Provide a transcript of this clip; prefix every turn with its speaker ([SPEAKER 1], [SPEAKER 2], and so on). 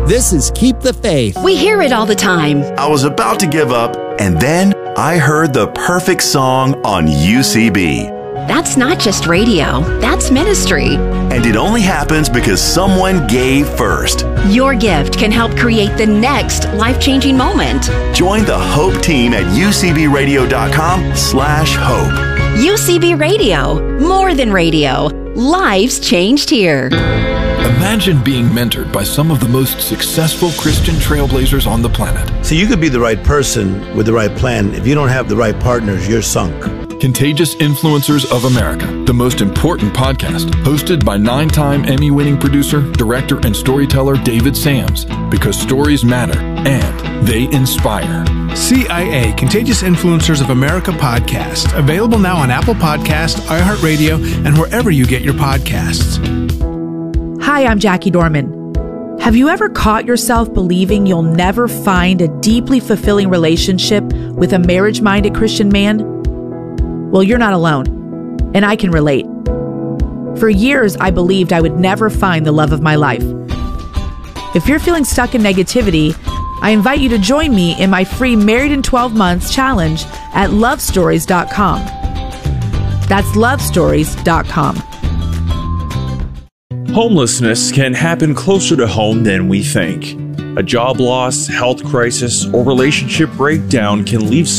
[SPEAKER 1] This is Keep the Faith.
[SPEAKER 2] We hear it all the time.
[SPEAKER 3] I was about to give up, and then I heard the perfect song on UCB.
[SPEAKER 2] That's not just radio, that's ministry.
[SPEAKER 3] And it only happens because someone gave first.
[SPEAKER 2] Your gift can help create the next life-changing moment.
[SPEAKER 3] Join the Hope team at ucbradio.com/hope.
[SPEAKER 2] UCB Radio, more than radio. Lives changed here.
[SPEAKER 4] Imagine being mentored by some of the most successful Christian trailblazers on the planet.
[SPEAKER 5] So you could be the right person with the right plan. If you don't have the right partners, you're sunk.
[SPEAKER 4] Contagious Influencers of America, the most important podcast, hosted by 9-time Emmy-winning producer, director, and storyteller David Sams, because stories matter and they inspire.
[SPEAKER 6] CIA, Contagious Influencers of America podcast, available now on Apple Podcast, iHeartRadio, and wherever you get your podcasts.
[SPEAKER 7] Hi, I'm Jackie Dorman. Have you ever caught yourself believing you'll never find a deeply fulfilling relationship with a marriage-minded Christian man? Well, you're not alone, and I can relate. For years, I believed I would never find the love of my life. If you're feeling stuck in negativity, I invite you to join me in my free Married in 12 Months challenge at lovestories.com. That's lovestories.com.
[SPEAKER 8] Homelessness can happen closer to home than we think. A job loss, health crisis, or relationship breakdown can leave